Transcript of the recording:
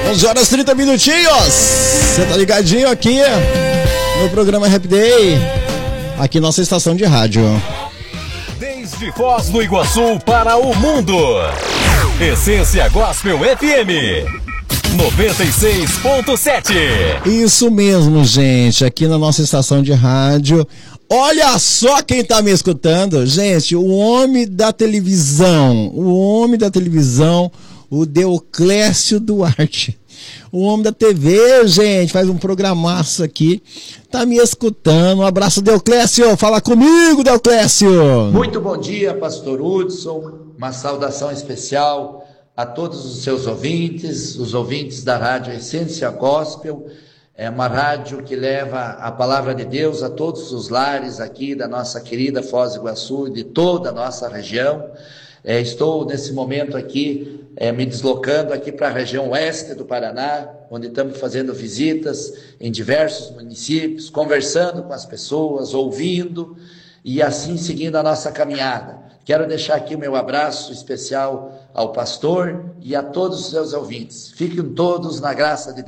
11 horas 30 minutinhos. Você tá ligadinho aqui no programa Happy Day, aqui nossa estação de rádio. Desde Foz do Iguaçu para o mundo. Essência Gospel FM 96.7. Isso mesmo, gente, aqui na nossa estação de rádio. Olha só quem tá me escutando, gente, o homem da televisão, o Deoclésio Duarte. O homem da TV, gente, faz um programaço aqui, tá me escutando. Um abraço, Deoclésio, fala comigo, Deoclésio. Muito bom dia, pastor Hudson, uma saudação especial a todos os seus ouvintes, os ouvintes da rádio Essência Gospel. É uma rádio que leva a palavra de Deus a todos os lares aqui da nossa querida Foz do Iguaçu e de toda a nossa região. Estou nesse momento aqui me deslocando aqui para a região oeste do Paraná, onde estamos fazendo visitas em diversos municípios, conversando com as pessoas, ouvindo e assim seguindo a nossa caminhada. Quero deixar aqui o meu abraço especial ao pastor e a todos os seus ouvintes. Fiquem todos na graça de Deus.